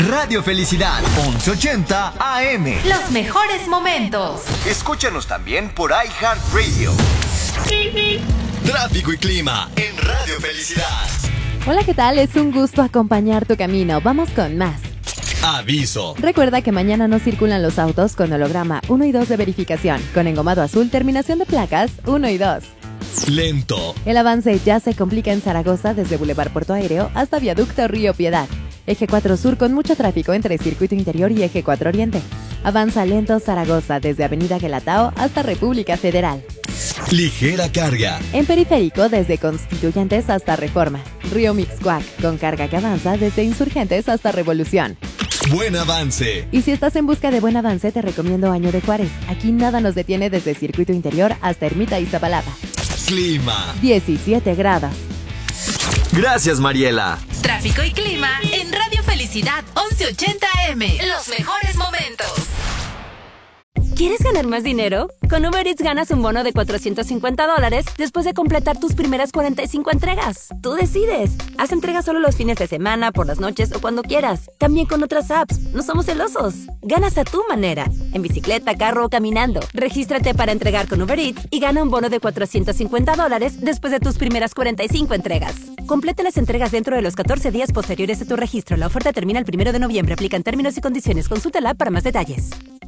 Radio Felicidad, 1180 AM. Los mejores momentos. Escúchanos también por iHeartRadio. Tráfico y clima en Radio Felicidad. Hola, ¿qué tal? Es un gusto acompañar tu camino. Vamos con más. Aviso. Recuerda que mañana no circulan los autos con holograma 1 y 2 de verificación, con engomado azul, terminación de placas 1 y 2. Lento. El avance ya se complica en Zaragoza desde Boulevard Puerto Aéreo hasta Viaducto Río Piedad. Eje 4 Sur con mucho tráfico entre Circuito Interior y Eje 4 Oriente. Avanza lento Zaragoza desde Avenida Guelatao hasta República Federal. Ligera carga. En Periférico desde Constituyentes hasta Reforma. Río Mixcoac con carga que avanza desde Insurgentes hasta Revolución. Buen avance. Y si estás en busca de buen avance, te recomiendo Año de Juárez. Aquí nada nos detiene desde Circuito Interior hasta Ermita Iztapalapa. Clima. 17 grados. Gracias, Mariela. Tráfico y clima en Radio Felicidad 1180 AM. Los mejores momentos. ¿Quieres ganar más dinero? Con Uber Eats ganas un bono de $450 después de completar tus primeras 45 entregas. Tú decides. Haz entregas solo los fines de semana, por las noches o cuando quieras. También con otras apps. No somos celosos. Ganas a tu manera. En bicicleta, carro o caminando. Regístrate para entregar con Uber Eats y gana un bono de $450 después de tus primeras 45 entregas. Completa las entregas dentro de los 14 días posteriores a tu registro. La oferta termina el 1 de noviembre. Aplican términos y condiciones. Consulta la app para más detalles.